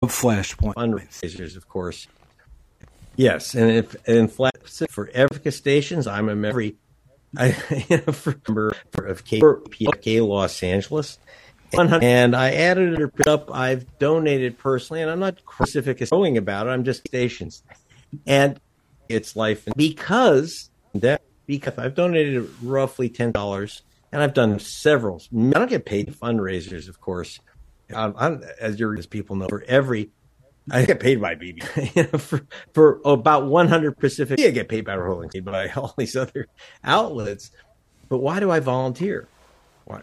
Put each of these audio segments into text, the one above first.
Flashpoint fundraisers, of course. Yes, and for Africa stations, I'm a member of KPFK Los Angeles, and I added it up. I've donated personally, and I'm not specific as going about it. I'm just stations, and it's life because I've donated roughly $10, and I've done several. I don't get paid fundraisers, of course. As people know, I get paid by BBC for about 100 Pacific. I get paid by Rolling, by all these other outlets. But why do I volunteer? Why?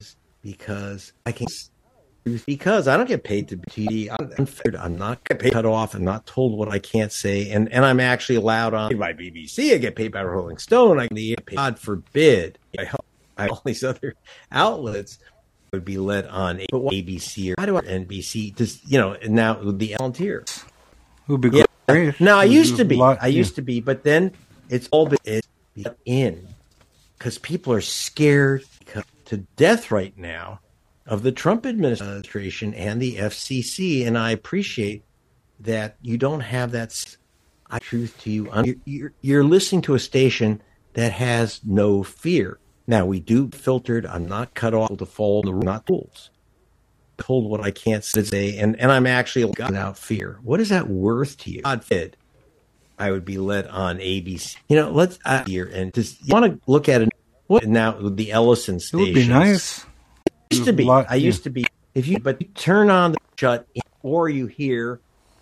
Because I can. Because I don't get paid to be TV. I'm not get paid, cut off. I'm not told what I can't say, and I'm actually allowed on by BBC. I get paid by Rolling Stone. God forbid, all these other outlets would be led on ABC or why do I NBC? Just now the volunteer would be great. Now I used to be, but then it's all been in because people are scared to death right now of the Trump administration and the FCC, and I appreciate that you don't have that truth to you. You're listening to a station that has no fear. Now, we do filtered. I'm not cut off to follow the rules. I'm told what I can't say, and I'm actually without fear. What is that worth to you? God forbid I would be led on ABC. Let's here and just you want to look at it now with the Ellison stations. It would be nice. I used to be. But you turn on the shut in, or you hear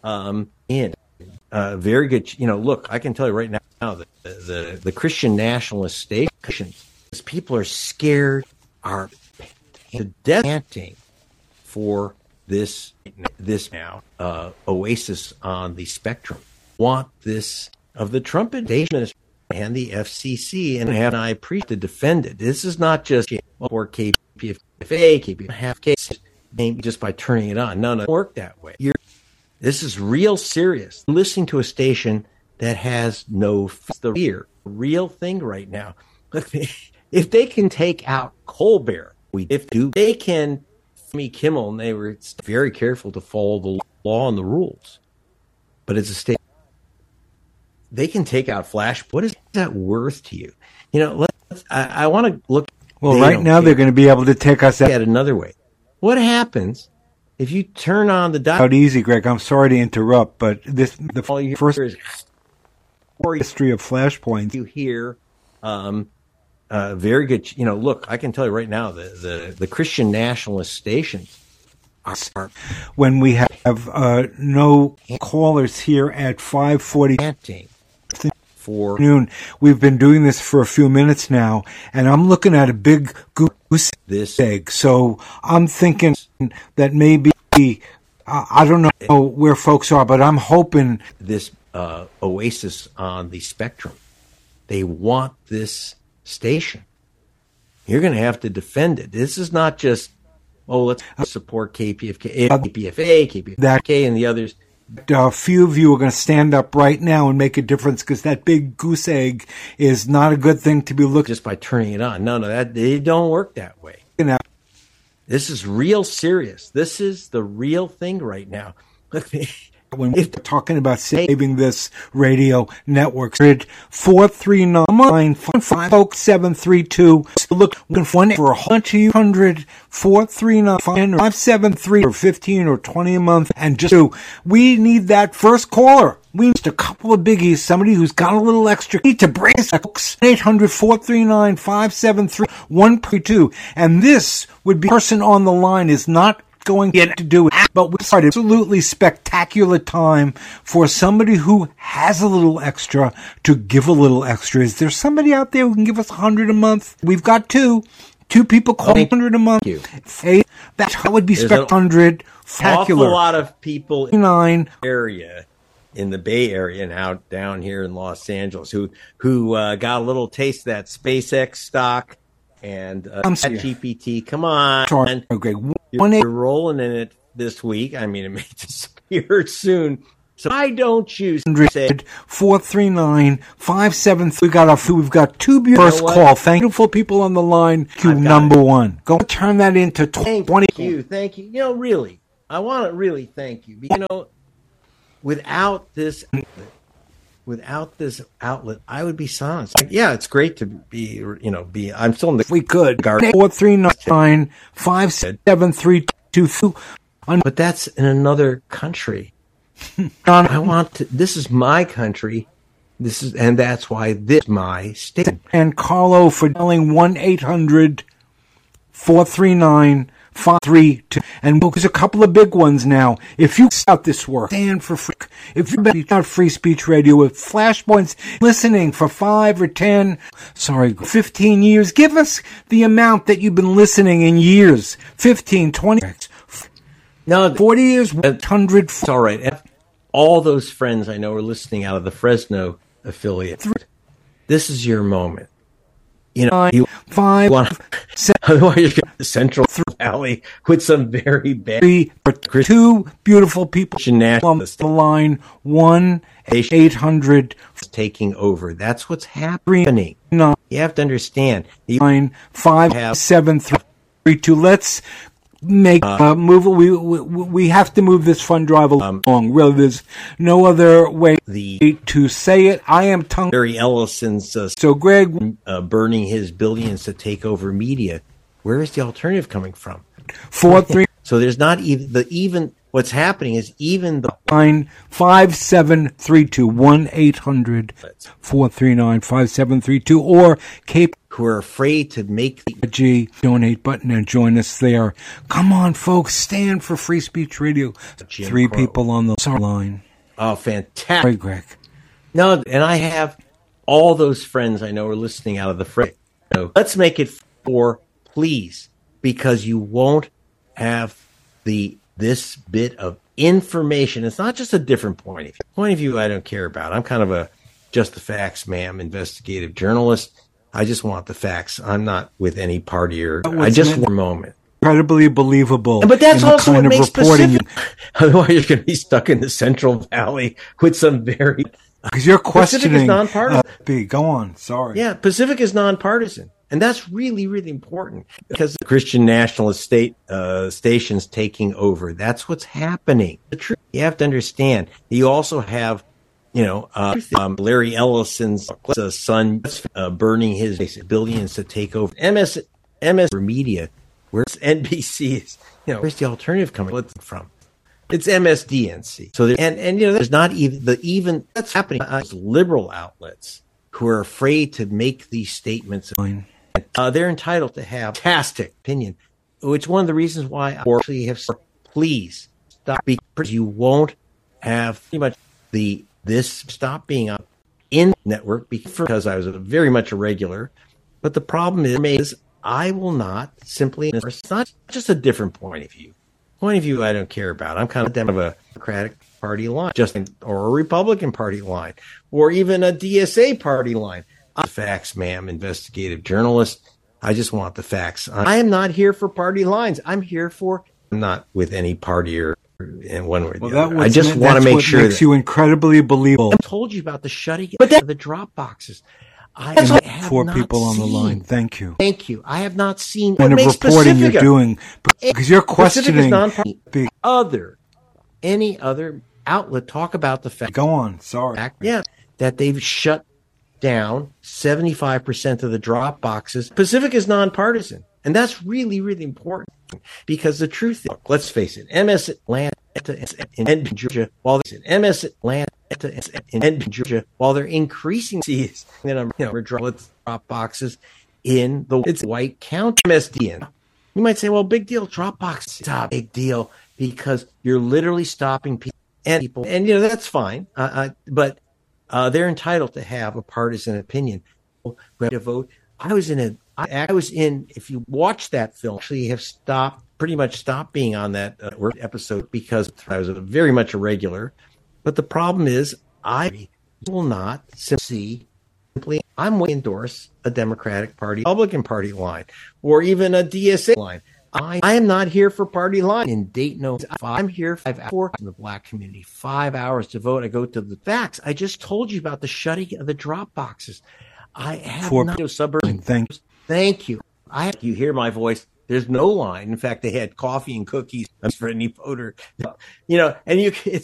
in very good. Look, I can tell you right now that the Christian nationalist stations. People are scared, are to death chanting for this now oasis on the spectrum. Want this of the Trump administration and the FCC, and I appreciate to defend it. This is not just or KPFA, half cases just by turning it on. No, it doesn't work that way. This is real serious. Listening to a station that has no fear, real thing right now. If they can take out Colbert, they can. Jimmy Kimmel, and they were very careful to follow the law and the rules. But it's a state. They can take out Flash. What is that worth to you? I want to look. Well, right now they're going to be able to take us out another way. What happens if you turn on the out easy, Greg? I'm sorry to interrupt, but the first history of Flashpoint. You hear. Very good. Look, I can tell you right now, the Christian nationalist stations are when we have no callers here at 5:40 for noon. We've been doing this for a few minutes now, and I'm looking at a big goose egg. So I'm thinking that maybe I don't know where folks are, but I'm hoping this oasis on the spectrum. They want this station. You're going to have to defend it. This is not just, let's support KPFA, and the others. A few of you are going to stand up right now and make a difference because that big goose egg is not a good thing to be looking just by turning it on. No, they don't work that way. This is real serious. This is the real thing right now. When we're talking about saving this radio network, 439-55732. Look for 439-573 or 15 or 20 a month, and we need that first caller. We need a couple of biggies, somebody who's got a little extra. We need to brace folks. 800-439-573-132, and this would be person on the line is not going to get to do it, but we started absolutely spectacular time for somebody who has a little extra to give a little extra. Is there somebody out there who can give us $100 a month? We've got two people call $100 a month. That would be spectacular. Awful lot of people in the area, in the Bay Area, and out down here in Los Angeles, who got a little taste of that SpaceX stock. And GPT, come on. Okay. You're rolling in it this week. I mean, it may disappear soon. So why don't you say 439-573? We've got two first call. Thankful people on the line. Number one. Go turn that into 20. Thank you. Really. I want to really thank you. You know, without this outlet, I would be silenced. Like, yeah, it's great to be. I'm still in the. If we could. 439-5732. But that's in another country. I want to. This is my country. And that's why this is my state. And Carlo for dialing 1-800-439-532. And there's a couple of big ones now. If you start this work, stand for free. If you're about Free Speech Radio with Flashpoints, listening for 5 or 10, 15 years, give us the amount that you've been listening in years. 15, 20, no, 40 years, 100. It's all right. All those friends I know are listening out of the Fresno affiliate. This is your moment. You know, you 5, want otherwise you're going to Central Valley with some very bad 2 beautiful people on the line. 1-800 taking over. That's what's happening. You have to understand. 95732. Let's make move. We have to move this fund drive along. Really, there's no other way to say it. I am tongue. Barry Ellison's so Greg burning his billions to take over media. Where is the alternative coming from? 4-3. So there's not even what's happening is even the 95732 1-800-439-5732 or Cape who are afraid to make the donate button and join us there. Come on, folks, stand for Free Speech Radio. 3 people on the line. Oh, fantastic! Sorry, Greg. No, and I have all those friends I know are listening out of the fray. So let's make it 4, please, because you won't have this bit of information. It's not just a different point of view. Point of view I don't care about. I'm kind of a just the facts, ma'am, investigative journalist. I just want the facts. I'm not with any party or I just want a moment. Incredibly believable. But that's also what makes Pacific. Otherwise, you're going to be stuck in the Central Valley with some very. Because you're questioning. Pacific is nonpartisan. Go on. Sorry. Yeah, Pacific is nonpartisan. And that's really, really important because the Christian nationalist stations taking over. That's what's happening. The truth, you have to understand. You also have, Larry Ellison's son burning his billions to take over MS media. Where's NBC? Where's the alternative coming from? It's MSDNC. So there's not even that's happening. Liberal outlets who are afraid to make these statements. They're entitled to have a fantastic opinion, which one of the reasons why I actually have said, please stop, because you won't have pretty much this stop being on in network because I was very much a regular. But the problem is I will not simply. It's not just a different point of view. Point of view I don't care about. I'm kind of a Democratic Party line, or a Republican Party line, or even a DSA party line. The facts, ma'am, investigative journalist. I just want the facts. I am not here for party lines. I'm not with any party or in one way or the other. I just want to make sure that makes you incredibly believable. I told you about the shutting of the drop boxes. I have 4 people on the line. Thank you. Thank you. I have not seen what kind of reporting you're doing because you're questioning any other outlet talk about the fact. Go on. Sorry. That they've shut down 75% of the drop boxes. Pacific is nonpartisan. And that's really, really important because the truth is, let's face it, MS Atlanta and Georgia, while they're increasing the number of drop boxes in it's White County MSDN. You might say, well, big deal, drop boxes. It's a big deal because you're literally stopping people. And that's fine. But they're entitled to have a partisan opinion. To vote. I was in, if you watch that film, actually have pretty much stopped being on that episode because I was very much a regular. But the problem is I will not simply, I'm going to endorse a Democratic Party, Republican Party line, or even a DSA line. I am not here for party line in Dayton. I'm here 5 hours in the Black community, 5 hours to vote. I go to the facts. I just told you about the shutting of the drop boxes. I have not suburbs. Thank you. You hear my voice. There's no line. In fact, they had coffee and cookies for any voter. And it's